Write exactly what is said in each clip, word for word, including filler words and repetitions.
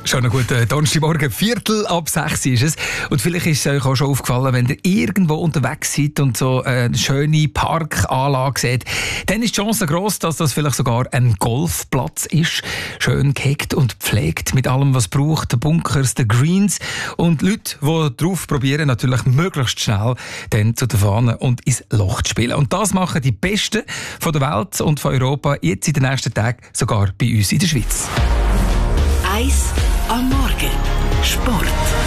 Schon einen guten Donnerstagmorgen, Viertel ab sechs ist es. Und vielleicht ist es euch auch schon aufgefallen, wenn ihr irgendwo unterwegs seid und so eine schöne Parkanlage seht, dann ist die Chance gross, dass das vielleicht sogar ein Golfplatz ist. Schön gehegt und pflegt mit allem, was es braucht. Die Bunkers, die Greens und Leute, die darauf probieren, natürlich möglichst schnell dann zu der Fahne und ins Loch zu spielen. Und das machen die Besten von der Welt und von Europa jetzt in den nächsten Tagen sogar bei uns in der Schweiz. Eis am Morgen. Sport.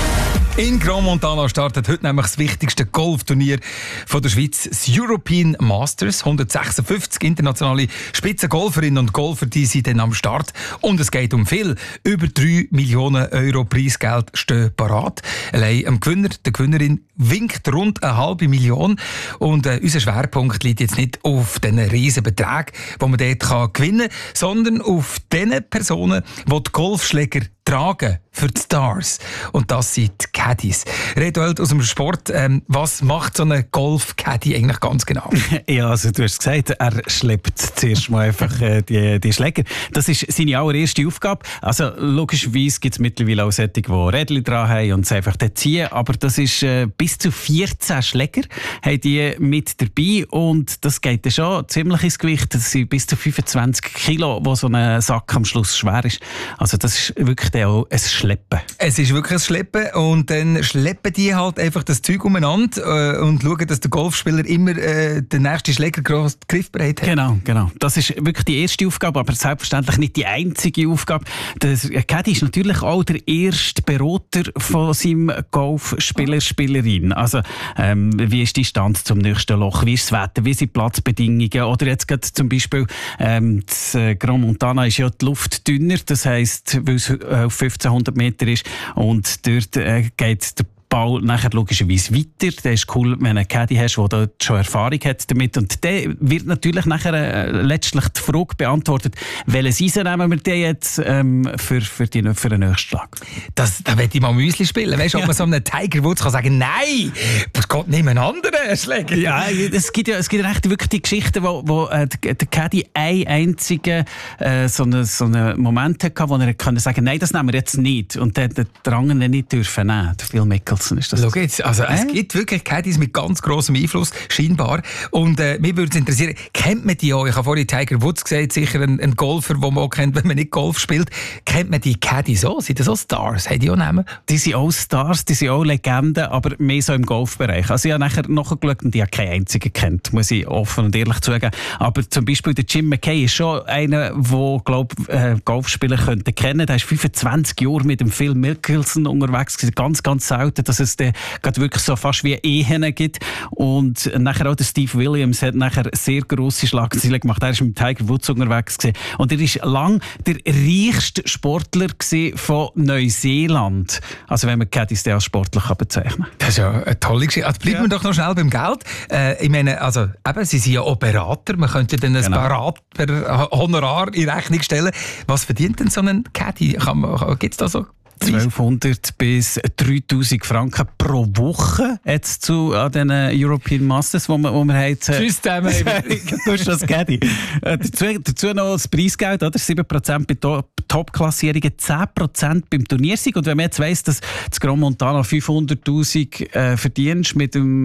In Grand Montana startet heute nämlich das wichtigste Golfturnier von der Schweiz, das European Masters. hundertsechsundfünfzig internationale Spitzengolferinnen und Golfer, die sind dann am Start. Und es geht um viel. Über drei Millionen Euro Preisgeld stehen parat. Allein am Gewinner, der Gewinnerin, winkt rund eine halbe Million. Und äh, unser Schwerpunkt liegt jetzt nicht auf diesen riesen Beträgen, die man dort kann gewinnen kann, sondern auf den Personen, die die Golfschläger tragen für die Stars. Und das sind die Caddies. Reduald aus dem Sport, ähm, was macht so ein Golf-Caddy eigentlich ganz genau? Ja, also du hast gesagt, er schleppt zuerst mal einfach äh, die, die Schläger. Das ist seine allererste Aufgabe. Also logischerweise gibt es mittlerweile auch solche, die Rädchen dran haben und es einfach dort ziehen. Aber das ist äh, bis zu vierzehn Schläger haben die mit dabei. Und das geht dann schon ziemlich ins Gewicht. Das sind bis zu fünfundzwanzig Kilo, wo so ein Sack am Schluss schwer ist. Also das ist wirklich auch ein Schleppen. Es ist wirklich ein Schleppen und dann schleppen die halt einfach das Zeug umeinander äh, und schauen, dass der Golfspieler immer äh, den nächsten Schläger gross griffbereit hat. Genau, genau. Das ist wirklich die erste Aufgabe, aber selbstverständlich nicht die einzige Aufgabe. Der Caddy ist natürlich auch der erste Berater von seinem Golfspieler, Spielerin. Also ähm, wie ist die Stand zum nächsten Loch, wie ist das Wetter, wie sind die Platzbedingungen oder jetzt gerade zum Beispiel ähm, das äh, Grand Montana ist ja die Luft dünner, das heisst, weil es auf fünfzehnhundert Meter ist und dort äh, geht der Ball nachher logischerweise weiter. Das ist cool, wenn du einen Caddy hast, der dort schon Erfahrung hat damit. Und der wird natürlich nachher äh, letztlich die Frage beantwortet, welches Eisen nehmen wir denn jetzt ähm, für, für, die, für den nächsten Schlag? Das, da möchte ich mal Müsli spielen. Weißt du, ob ja. man so einem Tiger Woods kann sagen, nein, das geht nicht mehr einen anderen Schläger. Ja, es gibt ja, es gibt ja echt wirklich die Geschichten, wo, wo äh, der Caddy einen einzigen äh, so einen so eine Moment hatte, wo er kann sagen, nein, das nehmen wir jetzt nicht. Und der, der Drang nicht dürfen nehmen. Phil Mickelson. Ist das Schau jetzt, also äh? es gibt wirklich Caddies mit ganz grossem Einfluss, scheinbar. Und äh, mich würde es interessieren, kennt man die auch? Ich habe vorhin Tiger Woods gesagt, sicher ein, ein Golfer, den man auch kennt, wenn man nicht Golf spielt. Kennt man die Caddies auch? Sind das auch Stars? Haben die auch Namen? Die sind auch Stars, die sind auch Legenden, aber mehr so im Golfbereich. Also ich habe nachher nachgeschaut und ich habe keinen einzigen kennt, muss ich offen und ehrlich zugeben. Aber zum Beispiel der Jim McKay ist schon einer, der, glaube ich, äh, Golfspieler könnte kennen. Der ist fünfundzwanzig Jahre mit dem Phil Mickelson unterwegs. Ganz, ganz selten, dass es dann wirklich so fast wie Ehen gibt. Und nachher auch der Steve Williams hat nachher sehr grosse Schlagzeilen gemacht. Er ist mit Tiger Woods unterwegs gewesen. Und er war lange der reichste Sportler von Neuseeland. Also wenn man Caddies als sportlich bezeichnen kann. Das ist ja eine tolle Geschichte. Also bleiben ja. wir doch noch schnell beim Geld. Äh, ich meine, also eben, Sie sind ja auch Berater. Man könnte dann ein genau. Berater-Honorar in Rechnung stellen. Was verdient denn so ein Caddy? Gibt es da so zwölfhundert bis dreitausend Franken pro Woche jetzt zu an den European Masters, wo wir, wo wir haben. Tschüss zusammen. Du hast das Caddy. dazu, dazu noch das Preisgeld, oder? sieben Prozent bei Top-Klassierungen, zehn Prozent beim Turniersieg. Und wenn man jetzt weiss, dass das Grand Montana fünfhunderttausend äh, verdienst mit dem